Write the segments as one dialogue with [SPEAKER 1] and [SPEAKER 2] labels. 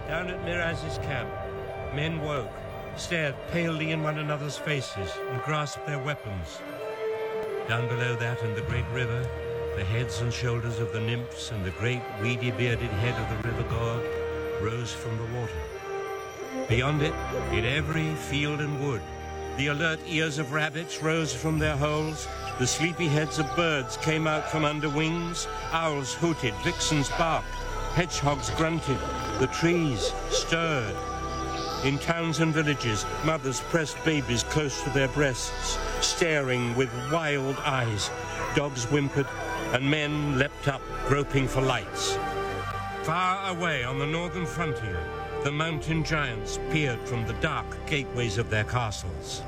[SPEAKER 1] Down at Miraz's camp, men woke, stared palely in one another's faces, and grasped their weapons. Down below that in the great river, the heads and shoulders of the nymphs and the great weedy-bearded head of the river god rose from the water. Beyond it, in every field and wood, the alert ears of rabbits rose from their holes, the sleepy heads of birds came out from under wings, owls hooted, vixens barked, hedgehogs grunted, the trees stirred. In towns and villages, mothers pressed babies close to their breasts, staring with wild eyes. Dogs whimpered, and men leapt up, groping for lights. Far away on the northern frontier, the mountain giants peered from the dark gateways of their castles.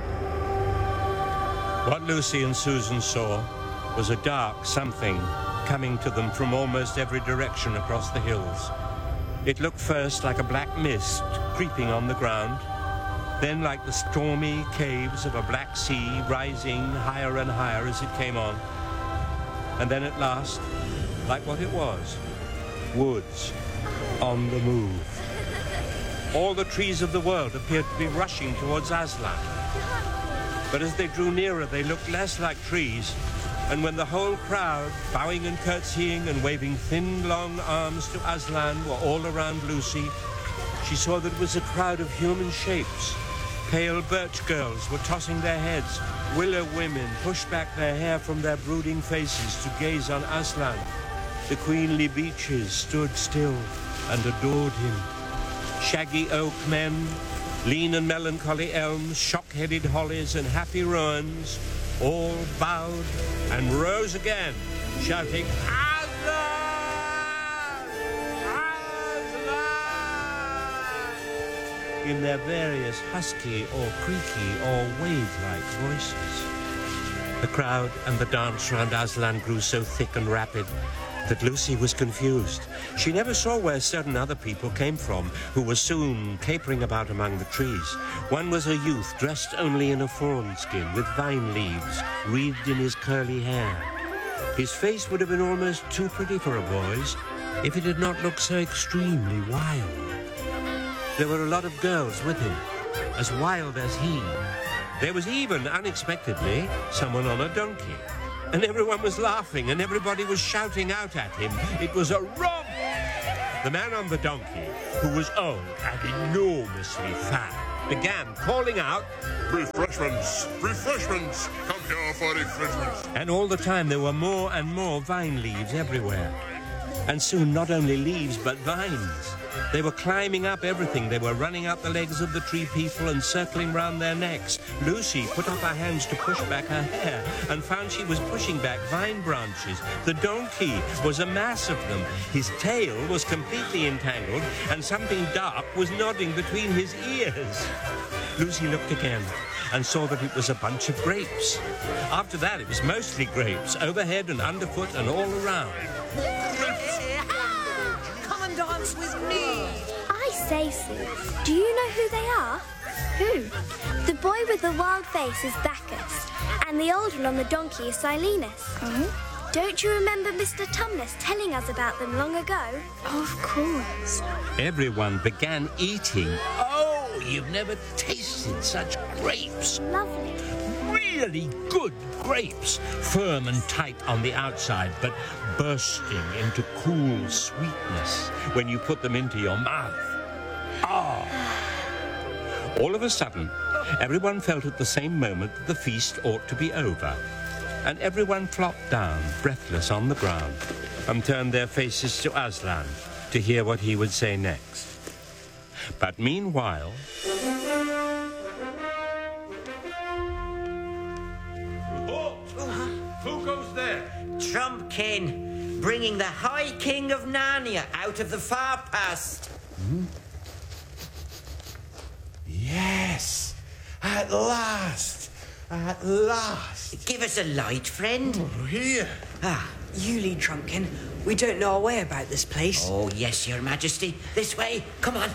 [SPEAKER 1] What Lucy and Susan saw was a dark something coming to them from almost every direction across the hills. It looked first like a black mist creeping on the ground, then like the stormy caves of a black sea rising higher and higher as it came on, and then at last, like what it was, woods on the move. All the trees of the world appeared to be rushing towards Aslan. But as they drew nearer, they looked less like trees, and when the whole crowd, bowing and curtsying and waving thin, long arms to Aslan, were all around Lucy, she saw that it was a crowd of human shapes. Pale birch girls were tossing their heads. Willow women pushed back their hair from their brooding faces to gaze on Aslan. The queenly beeches stood still and adored him. Shaggy oak men, lean and melancholy elms, shock-headed hollies and happy rowans all bowed and rose again, shouting, Aslan! Aslan! In their various husky or creaky or wave-like voices. The crowd and the dance round Aslan grew so thick and rapid that Lucy was confused. She never saw where certain other people came from, who were soon capering about among the trees. One was a youth dressed only in a fawn skin with vine leaves wreathed in his curly hair. His face would have been almost too pretty for a boy's if it had not looked so extremely wild. There were a lot of girls with him, as wild as he. There was even, unexpectedly, someone on a donkey. And everyone was laughing, and everybody was shouting out at him. It was a romp! The man on the donkey, who was old and enormously fat, began calling out,
[SPEAKER 2] Refreshments! Refreshments! Come here for refreshments!
[SPEAKER 1] And all the time there were more and more vine leaves everywhere. And soon not only leaves, but vines. They were climbing up everything. They were running up the legs of the tree people and circling round their necks. Lucy put up her hands to push back her hair and found she was pushing back vine branches. The donkey was a mass of them. His tail was completely entangled, and something dark was nodding between his ears. Lucy looked again and saw that it was a bunch of grapes. After that, it was mostly grapes, overhead and underfoot and all around.
[SPEAKER 3] Come and dance with me.
[SPEAKER 4] I say, Sue, do you know who they are?
[SPEAKER 5] Who?
[SPEAKER 4] The boy with the wild face is Bacchus, and the old one on the donkey is Silenus.
[SPEAKER 5] Oh?
[SPEAKER 4] Don't you remember Mr. Tumnus telling us about them long ago?
[SPEAKER 5] Of course.
[SPEAKER 1] Everyone began eating. Oh, you've never tasted such grapes.
[SPEAKER 4] Lovely.
[SPEAKER 1] Really good grapes, firm and tight on the outside, but bursting into cool sweetness when you put them into your mouth. Ah! All of a sudden, everyone felt at the same moment that the feast ought to be over, and everyone flopped down, breathless on the ground, and turned their faces to Aslan to hear what he would say next. But meanwhile...
[SPEAKER 6] Who goes there?
[SPEAKER 7] Trumpkin, bringing the High King of Narnia out of the far past.
[SPEAKER 6] Yes, at last, at last.
[SPEAKER 7] Give us a light, friend.
[SPEAKER 6] Oh, here.
[SPEAKER 3] You lead, Trumpkin. We don't know our way about this place.
[SPEAKER 7] Oh, yes, Your Majesty. This way. Come on.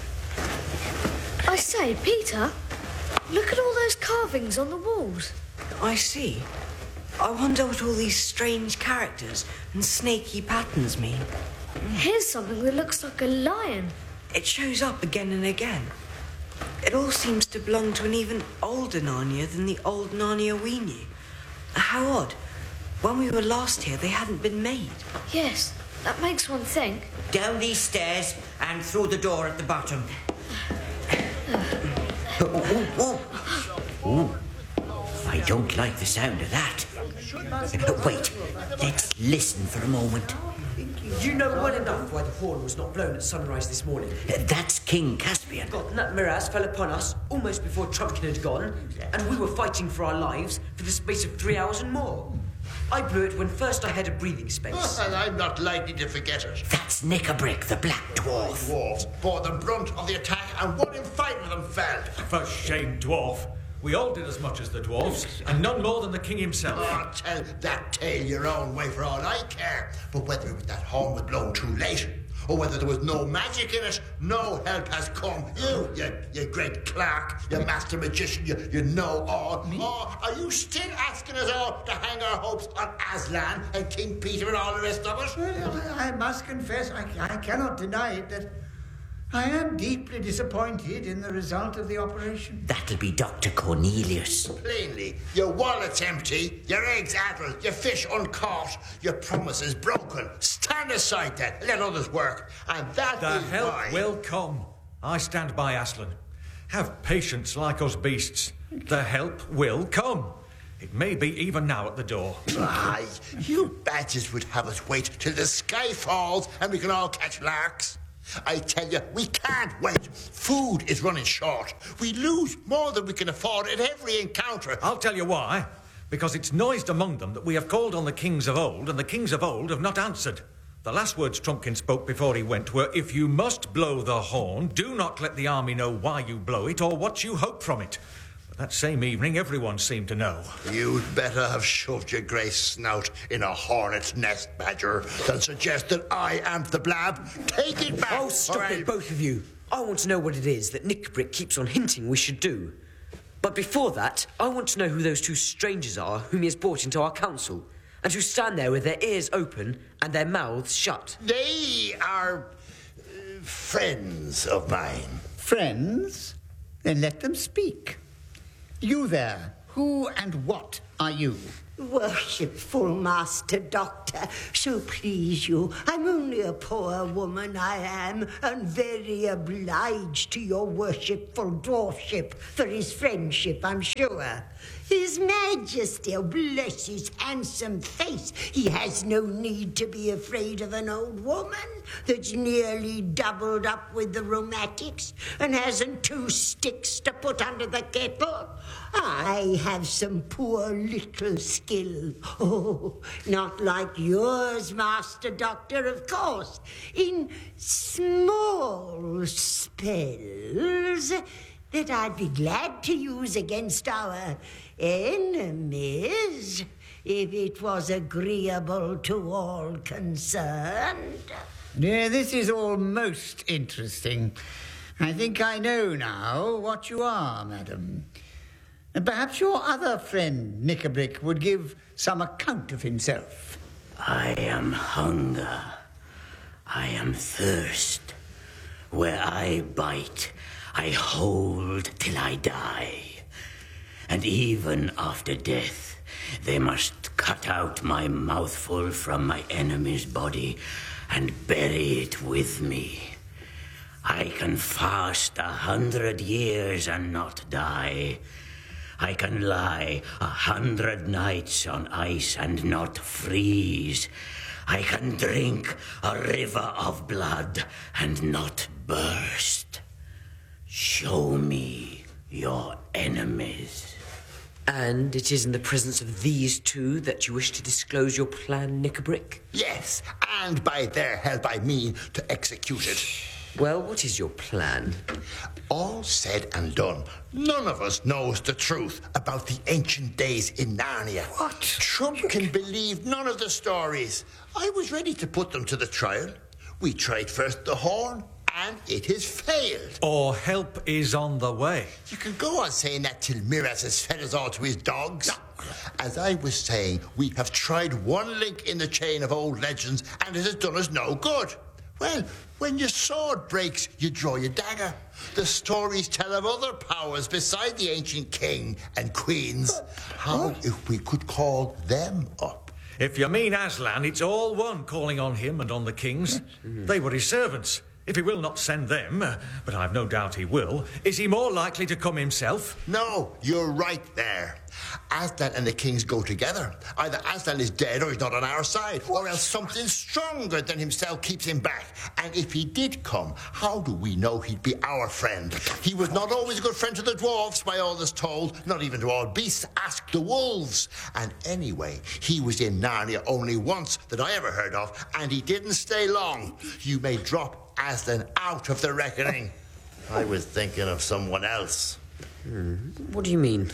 [SPEAKER 5] I say, Peter, look at all those carvings on the walls.
[SPEAKER 3] I see. I wonder what all these strange characters and snaky patterns mean.
[SPEAKER 5] Here's something that looks like a lion.
[SPEAKER 3] It shows up again and again. It all seems to belong to an even older Narnia than the old Narnia we knew. How odd. When we were last here, they hadn't been made.
[SPEAKER 5] Yes, that makes one think.
[SPEAKER 7] Down these stairs and through the door at the bottom. Ooh. I don't like the sound of that. Wait, let's listen for a moment.
[SPEAKER 3] You know well enough why the horn was not blown at sunrise this morning.
[SPEAKER 7] That's King Caspian.
[SPEAKER 3] God, that Miraz fell upon us almost before Trumpkin had gone, and we were fighting for our lives for the space of 3 hours and more. I blew it when first I had a breathing space.
[SPEAKER 6] And I'm not likely to forget it.
[SPEAKER 7] That's Nickabrick, the Black Dwarf.
[SPEAKER 6] Dwarves bore the brunt of the attack, and one in 5 of them fell.
[SPEAKER 8] For shame, dwarf. We all did as much as the dwarves, and none more than the king himself.
[SPEAKER 6] Oh, tell that tale your own way for all I care. But whether it was that horn was blown too late, or whether there was no magic in it, no help has come. You great clerk, you master magician, you know all. Oh, are you still asking us all to hang our hopes on Aslan and King Peter and all the rest of us?
[SPEAKER 9] Well, I must confess, I cannot deny it, that I am deeply disappointed in the result of the operation.
[SPEAKER 7] That'll be Dr. Cornelius.
[SPEAKER 6] Plainly, your wallet's empty, your eggs addled, your fish uncaught, your promises broken. Stand aside then, let others work. And that
[SPEAKER 8] The
[SPEAKER 6] is
[SPEAKER 8] help
[SPEAKER 6] why...
[SPEAKER 8] will come. I stand by Aslan. Have patience like us beasts. The help will come. It may be even now at the door.
[SPEAKER 6] Aye, you badgers would have us wait till the sky falls and we can all catch larks. I tell you, we can't wait. Food is running short. We lose more than we can afford at every encounter.
[SPEAKER 8] I'll tell you why. Because it's noised among them that we have called on the kings of old, and the kings of old have not answered. The last words Trumpkin spoke before he went were, "If you must blow the horn, do not let the army know why you blow it or what you hope from it." But that same evening, everyone seemed to know.
[SPEAKER 6] You'd better have shoved your grey snout in a hornet's nest, Badger, than suggest that I am the blab. Take it back.
[SPEAKER 3] Oh, stop it, both of you. I want to know what it is that Nickabrick keeps on hinting we should do. But before that, I want to know who those 2 strangers are whom he has brought into our council, and who stand there with their ears open and their mouths shut.
[SPEAKER 6] They are friends of mine.
[SPEAKER 9] Friends? Then let them speak. You there, who and what are you?
[SPEAKER 10] Worshipful Master Doctor, so please you, I'm only a poor woman, I am, and very obliged to your worshipful dwarfship for his friendship, I'm sure. His Majesty, oh, bless his handsome face, he has no need to be afraid of an old woman that's nearly doubled up with the rheumatics and hasn't 2 sticks to put under the kettle. I have some poor little skill. Oh, not like yours, Master Doctor, of course. In small spells that I'd be glad to use against our enemies if it was agreeable to all concerned.
[SPEAKER 9] Yeah, this is all most interesting. I think I know now what you are, madam. And perhaps your other friend, Nickabrick, would give some account of himself.
[SPEAKER 7] I am hunger. I am thirst. Where I bite, I hold till I die. And even after death, they must cut out my mouthful from my enemy's body and bury it with me. I can fast 100 years and not die. I can lie 100 nights on ice and not freeze. I can drink a river of blood and not burst. Show me your enemies.
[SPEAKER 3] And it is in the presence of these 2 that you wish to disclose your plan, Nickabrick?
[SPEAKER 6] Yes, and by their help I mean to execute it.
[SPEAKER 3] Well, what is your plan?
[SPEAKER 6] All said and done, none of us knows the truth about the ancient days in Narnia.
[SPEAKER 9] What?
[SPEAKER 6] Trumpkin believed none of the stories. I was ready to put them to the trial. We tried first the horn, and it has failed.
[SPEAKER 8] Or help is on the way.
[SPEAKER 6] You can go on saying that till Miraz has fed us all to his dogs. As I was saying, we have tried one link in the chain of old legends, and it has done us no good. Well, when your sword breaks, you draw your dagger. The stories tell of other powers beside the ancient king and queens. How if we could call them up?
[SPEAKER 8] If you mean Aslan, it's all one calling on him and on the kings. They were his servants. If he will not send them, but I've no doubt he will, is he more likely to come himself?
[SPEAKER 6] No, you're right there. Aslan and the kings go together. Either Aslan is dead or he's not on our side, or else something stronger than himself keeps him back. And if he did come, how do we know he'd be our friend? He was not always a good friend to the dwarves, by all that's told, not even to all beasts. Ask the wolves. And anyway, he was in Narnia only once that I ever heard of, and he didn't stay long. You may drop Aslan out of the reckoning. I was thinking of someone else.
[SPEAKER 3] What do you mean?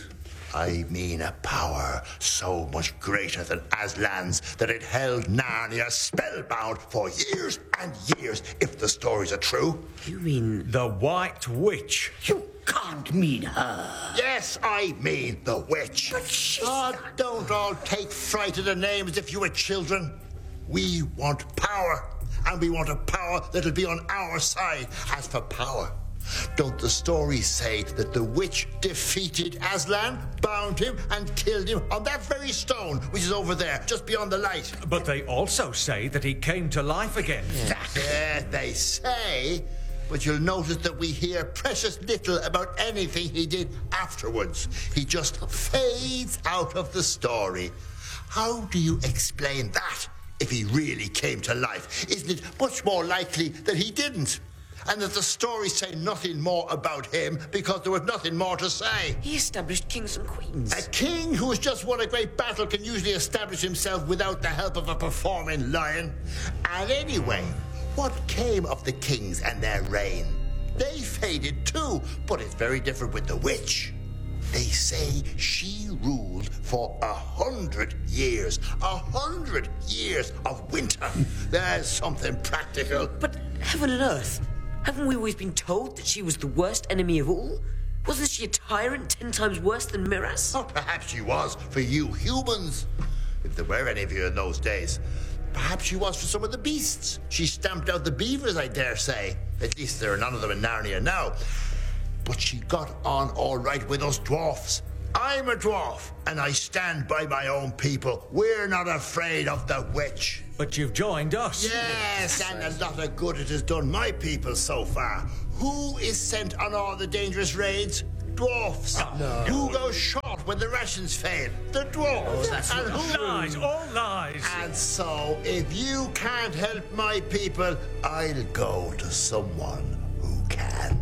[SPEAKER 6] I mean a power so much greater than Aslan's that it held Narnia spellbound for years and years, if the stories are true.
[SPEAKER 3] You mean
[SPEAKER 8] the White Witch?
[SPEAKER 9] You can't mean her.
[SPEAKER 6] Yes, I mean the witch.
[SPEAKER 9] But she's
[SPEAKER 6] don't all take fright at the name as if you were children. We want power, and we want a power that'll be on our side. As for power, don't the stories say that the witch defeated Aslan, bound him, and killed him on that very stone, which is over there, just beyond the light?
[SPEAKER 8] But they also say that he came to life again.
[SPEAKER 6] Yeah, they say, but you'll notice that we hear precious little about anything he did afterwards. He just fades out of the story. How do you explain that? If he really came to life, isn't it much more likely that he didn't? And that the stories say nothing more about him because there was nothing more to say.
[SPEAKER 3] He established kings and queens.
[SPEAKER 6] A king who has just won a great battle can usually establish himself without the help of a performing lion. And anyway, what came of the kings and their reign? They faded too, but it's very different with the witch. They say she ruled for 100 years. 100 years of winter. There's something practical.
[SPEAKER 3] But heaven and earth, haven't we always been told that she was the worst enemy of all? Wasn't she a tyrant 10 times worse than Miraz?
[SPEAKER 6] Oh, perhaps she was for you humans. If there were any of you in those days. Perhaps she was for some of the beasts. She stamped out the beavers, I dare say. At least there are none of them in Narnia now. But she got on all right with us dwarfs. I'm a dwarf, and I stand by my own people. We're not afraid of the witch.
[SPEAKER 8] But you've joined us.
[SPEAKER 6] Yes, and a lot of good it has done my people so far. Who is sent on all the dangerous raids? Dwarfs. No. Who goes short when the rations fail? The dwarfs.
[SPEAKER 8] And who lies? All lies.
[SPEAKER 6] And so, if you can't help my people, I'll go to someone who can.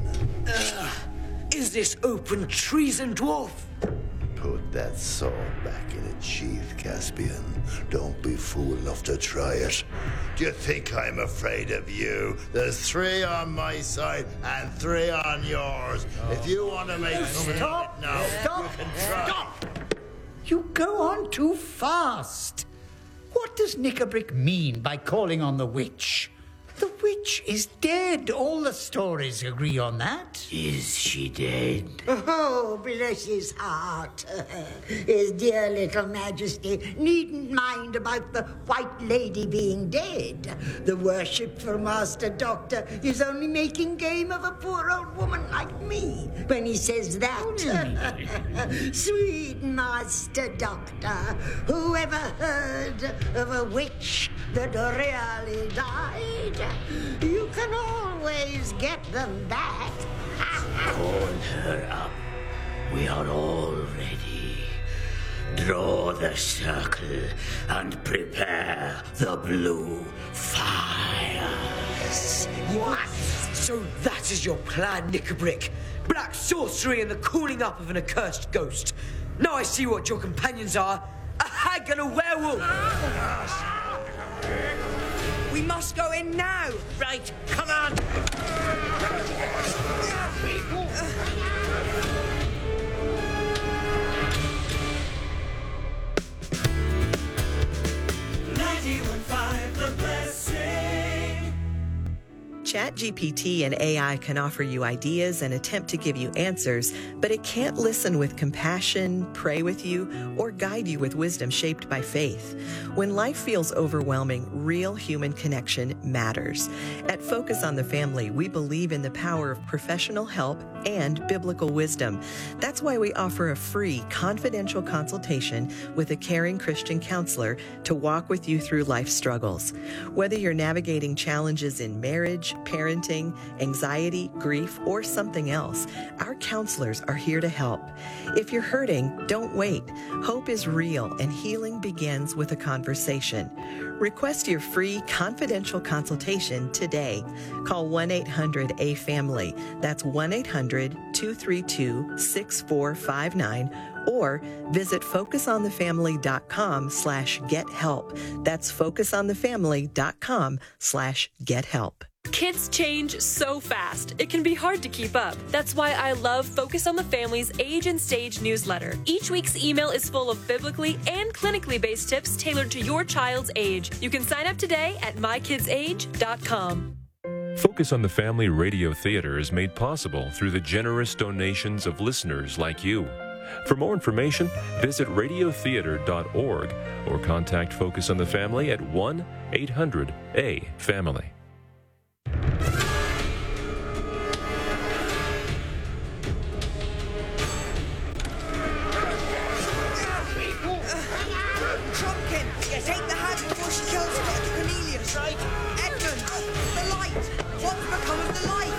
[SPEAKER 3] Is this open treason, dwarf?
[SPEAKER 6] Put that sword back in its sheath, Caspian. Don't be fool enough to try it. Do you think I'm afraid of you? There's 3 on my side and 3 on yours. If you want to make
[SPEAKER 9] Stop!
[SPEAKER 6] now,
[SPEAKER 9] Stop!
[SPEAKER 6] you can try.
[SPEAKER 9] Stop! You go on too fast. What does Knickerbrick mean by calling on the witch? The witch is dead. All the stories agree on that.
[SPEAKER 7] Is she dead?
[SPEAKER 10] Oh, bless his heart. His dear little majesty needn't mind about the White Lady being dead. The worshipful Master Doctor is only making game of a poor old woman like me when he says that. Sweet Master Doctor, whoever heard of a witch that really died? You can always get them back.
[SPEAKER 7] Call her up. We are all ready. Draw the circle and prepare the blue fires.
[SPEAKER 3] What? So that is your plan, Knickerbrick. Black sorcery and the calling up of an accursed ghost. Now I see what your companions are. A hag and a werewolf.
[SPEAKER 11] We must go in now.
[SPEAKER 7] Right, come on.
[SPEAKER 12] ChatGPT and AI can offer you ideas and attempt to give you answers, but it can't listen with compassion, pray with you, or guide you with wisdom shaped by faith. When life feels overwhelming, real human connection matters. At Focus on the Family, we believe in the power of professional help and biblical wisdom. That's why we offer a free, confidential consultation with a caring Christian counselor to walk with you through life struggles. Whether you're navigating challenges in marriage, parenting, anxiety, grief, or something else, our counselors are here to help. If you're hurting, don't wait. Hope is real, and healing begins with a conversation. Request your free confidential consultation today. Call 1-800-A-FAMILY. That's 1-800-232-6459. Or visit focusonthefamily.com/gethelp. That's focusonthefamily.com/gethelp.
[SPEAKER 13] Kids change so fast, it can be hard to keep up. That's why I love Focus on the Family's Age and Stage newsletter. Each week's email is full of biblically and clinically based tips tailored to your child's age. You can sign up today at mykidsage.com.
[SPEAKER 14] Focus on the Family Radio Theater is made possible through the generous donations of listeners like you. For more information, visit radiotheater.org or contact Focus on the Family at 1-800-A-FAMILY.
[SPEAKER 11] Trumpkin, you take the hag before she kills Dr. Cornelius. Right. Edmund, the light. What's become of the light?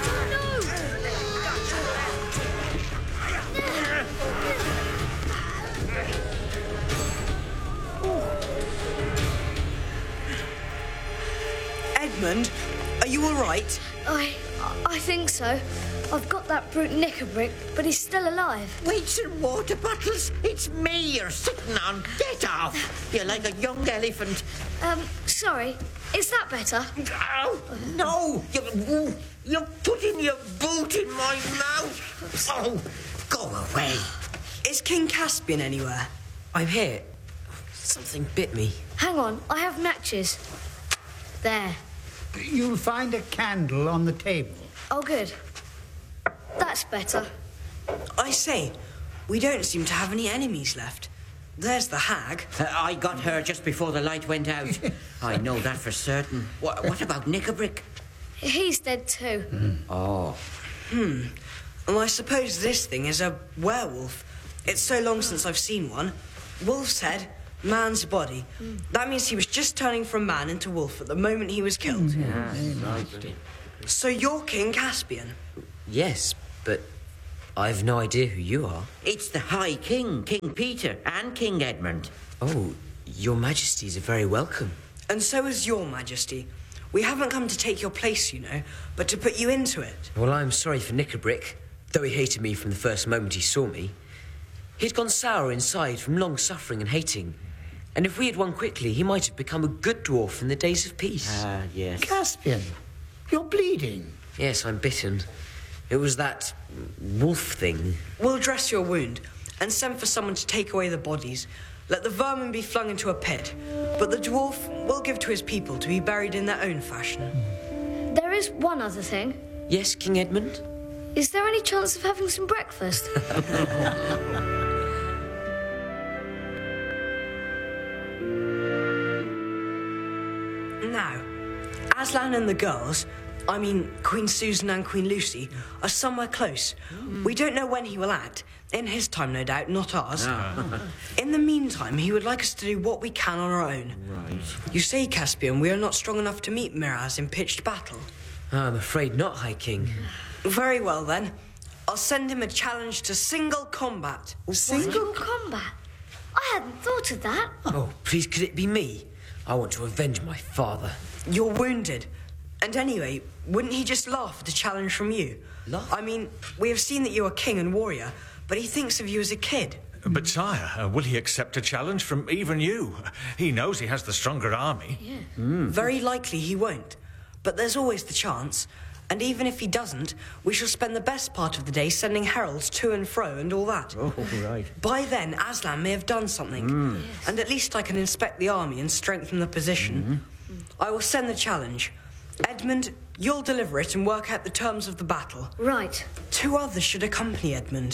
[SPEAKER 11] Edmund, are you all right?
[SPEAKER 5] I think so. I've got that brute Knickerbrick, but he's still alive.
[SPEAKER 7] Weights and water bottles? It's me you're sitting on. Get off! You're like a young elephant.
[SPEAKER 5] Sorry. Is that better?
[SPEAKER 7] Oh, no! You're putting your boot in my mouth. Oh, go away.
[SPEAKER 3] Is King Caspian anywhere? I'm here. Something bit me.
[SPEAKER 5] Hang on, I have matches. There.
[SPEAKER 9] You'll find a candle on the table.
[SPEAKER 5] Oh, good. That's better.
[SPEAKER 3] I say, we don't seem to have any enemies left. There's the hag.
[SPEAKER 7] I got her just before the light went out. I know that for certain. What about Knickerbrick?
[SPEAKER 5] He's dead too.
[SPEAKER 7] Oh.
[SPEAKER 3] Well, I suppose this thing is a werewolf. It's so long since I've seen one. Wolf's head, man's body. That means he was just turning from man into wolf at the moment he was killed. So you're King Caspian? Yes, but I've no idea who you are.
[SPEAKER 7] It's the High King, King Peter, and King Edmund.
[SPEAKER 3] Oh, your majesties are very welcome. And so is your majesty. We haven't come to take your place, you know, but to put you into it. Well, I'm sorry for Knickerbrick, though he hated me from the first moment he saw me. He'd gone sour inside from long suffering and hating. And if we had won quickly, he might have become a good dwarf in the days of peace.
[SPEAKER 7] Yes.
[SPEAKER 9] Caspian, you're bleeding.
[SPEAKER 3] Yes, I'm bitten. It was that wolf thing. We'll dress your wound and send for someone to take away the bodies. Let the vermin be flung into a pit. But the dwarf we'll give to his people to be buried in their own fashion.
[SPEAKER 5] There is one other thing.
[SPEAKER 3] Yes, King Edmund?
[SPEAKER 5] Is there any chance of having some breakfast?
[SPEAKER 3] Now, Aslan and the girls, I mean Queen Susan and Queen Lucy, are somewhere close. We don't know when he will act. In his time, no doubt, not ours. In the meantime, he would like us to do what we can on our own.
[SPEAKER 7] Right.
[SPEAKER 3] You say, Caspian, we are not strong enough to meet Miraz in pitched battle. I'm afraid not, High King. Very well, then. I'll send him a challenge to single combat.
[SPEAKER 5] Single combat? I hadn't thought of that.
[SPEAKER 3] Oh, please, could it be me? I want to avenge my father. You're wounded. And anyway, wouldn't he just laugh at a challenge from you? Laugh? I mean, we have seen that you're a king and warrior, but he thinks of you as a kid.
[SPEAKER 8] But, sire, will he accept a challenge from even you? He knows he has the stronger army.
[SPEAKER 5] Yeah.
[SPEAKER 3] Very likely he won't. But there's always the chance. And even if he doesn't, we shall spend the best part of the day sending heralds to and fro and all that.
[SPEAKER 7] Oh, right.
[SPEAKER 3] By then, Aslan may have done something.
[SPEAKER 5] Yes.
[SPEAKER 3] And at least I can inspect the army and strengthen the position. I will send the challenge. Edmund,
[SPEAKER 11] You'll deliver it and work out the terms of the battle.
[SPEAKER 5] Right.
[SPEAKER 11] 2 others should accompany Edmund.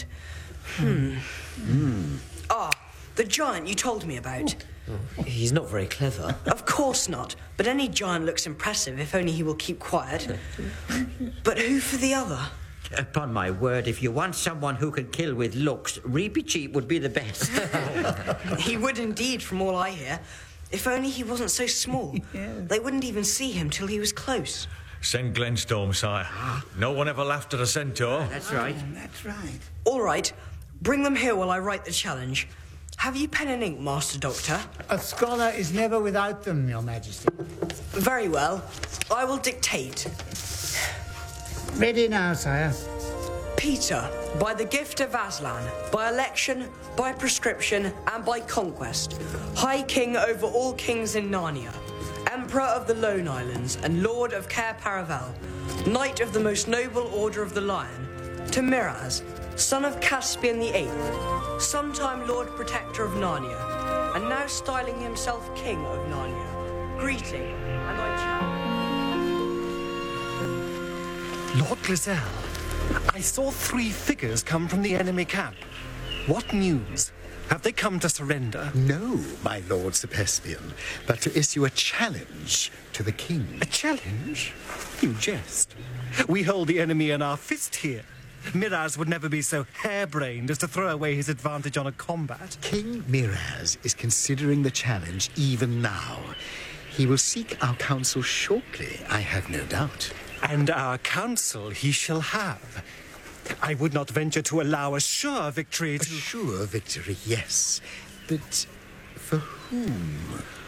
[SPEAKER 11] The giant you told me about.
[SPEAKER 3] He's not very clever.
[SPEAKER 11] Of course not. But any giant looks impressive if only he will keep quiet. But who for the other?
[SPEAKER 7] Upon my word, if you want someone who can kill with looks, Reepicheep would be the best.
[SPEAKER 11] He would indeed, from all I hear. If only he wasn't so small. They wouldn't even see him till he was close.
[SPEAKER 8] Send Glenstorm, sire. No one ever laughed at a centaur.
[SPEAKER 7] That's right.
[SPEAKER 9] That's right.
[SPEAKER 11] All right. Bring them here while I write the challenge. Have you pen and ink, Master Doctor?
[SPEAKER 9] A scholar is never without them, Your Majesty.
[SPEAKER 11] Very well. I will dictate.
[SPEAKER 9] Ready now, sire.
[SPEAKER 11] Peter, by the gift of Aslan, by election, by prescription, and by conquest, High King over all kings in Narnia, Emperor of the Lone Islands, and Lord of Cair Paravel, Knight of the most noble Order of the Lion, to Miraz, son of Caspian the Eighth, sometime Lord Protector of Narnia, and now styling himself King of Narnia, greeting, and I
[SPEAKER 15] Lord Glazelle, I saw 3 figures come from the enemy camp. What news? Have they come to surrender?
[SPEAKER 16] No, my Lord Sepespian, but to issue a challenge to the king.
[SPEAKER 15] A challenge? You jest. We hold the enemy in our fist here. Miraz would never be so harebrained as to throw away his advantage on a combat.
[SPEAKER 16] King Miraz is considering the challenge even now. He will seek our counsel shortly, I have no doubt.
[SPEAKER 15] And our counsel he shall have. I would not venture to allow a sure victory to...
[SPEAKER 16] A sure victory, yes. But for whom?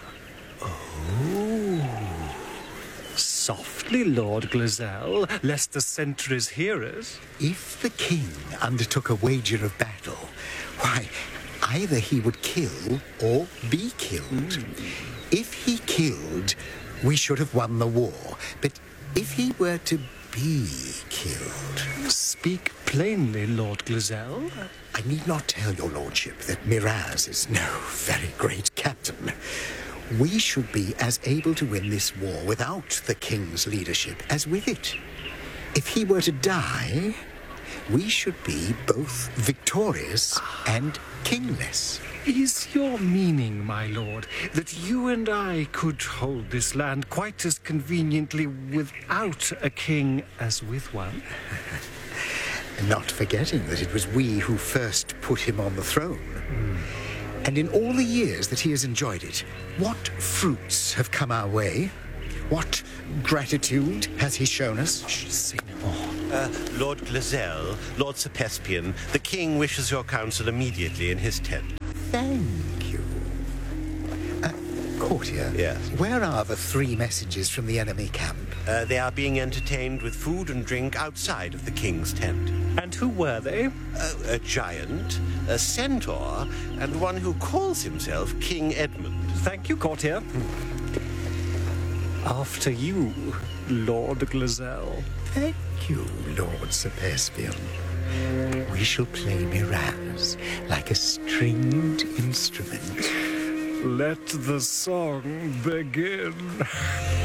[SPEAKER 15] Oh. Softly, Lord Glazelle, lest the sentries hear us.
[SPEAKER 16] If the king undertook a wager of battle, why, either he would kill or be killed. If he killed, we should have won the war. But if he were to be killed...
[SPEAKER 15] Speak plainly, Lord Glazelle.
[SPEAKER 16] I need not tell your lordship that Miraz is no very great captain. We should be as able to win this war without the king's leadership as with it. If he were to die, we should be both victorious and kingless.
[SPEAKER 15] Is your meaning, my lord, that you and I could hold this land quite as conveniently without a king as with one?
[SPEAKER 16] Not forgetting that it was we who first put him on the throne. And in all the years that he has enjoyed it, what fruits have come our way? What gratitude has he shown us?
[SPEAKER 15] Shh, say no more.
[SPEAKER 17] Lord Glazelle, Lord Sepespian, the king wishes your counsel immediately in his tent.
[SPEAKER 16] Thank you. Courtier,
[SPEAKER 17] yes.
[SPEAKER 16] Where are the 3 messages from the enemy camp?
[SPEAKER 17] They are being entertained with food and drink outside of the king's tent.
[SPEAKER 15] And who were they?
[SPEAKER 17] A giant, a centaur, and one who calls himself King Edmund.
[SPEAKER 15] Thank you, Courtier. After you, Lord Glazelle.
[SPEAKER 16] Thank you, Lord Sepespian. We shall play Miraz like a stringed instrument.
[SPEAKER 15] Let the song begin.